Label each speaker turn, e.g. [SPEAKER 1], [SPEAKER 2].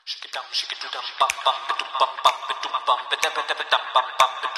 [SPEAKER 1] Shake it down, shake it down, bum bum, ba-dum bum bum, ba-dum bum, ba-da ba-da ba-dum bum bum, ba-dum